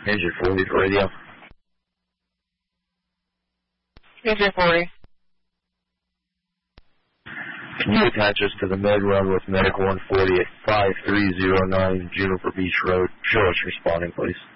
Engine 40 for radio. Engine 40. Can you attach us to the med run with Medical 140 at 5309 Juniper Beach Road? Show us responding, please.